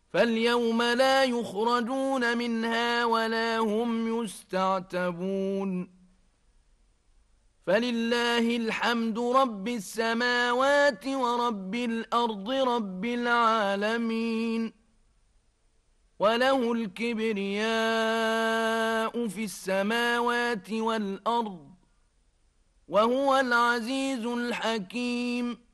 فاليوم لا يخرجون منها ولا هم يستعتبون فلله الحمد رب السماوات ورب الأرض رب العالمين وله الكبرياء في السماوات والأرض وهو العزيز الحكيم